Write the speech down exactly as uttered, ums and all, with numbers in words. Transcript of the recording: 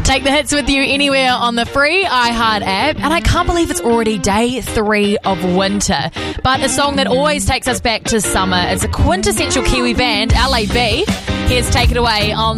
Take the hits with you anywhere on the free iHeart app. And I can't believe it's already day three of winter. But a song that always takes us back to summer. It's a quintessential Kiwi band, L A B. Here's Take It Away on